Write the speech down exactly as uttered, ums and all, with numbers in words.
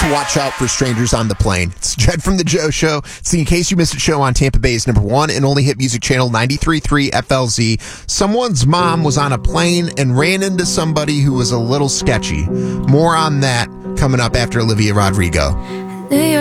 to watch out for strangers on the plane. It's Jed from the Joe Show. It's the In Case You Missed It show on Tampa Bay's number one and only hit music channel ninety-three point three F L Z. Someone's mom was on a plane and ran into somebody who was a little sketchy. More on that coming up after Olivia Rodrigo.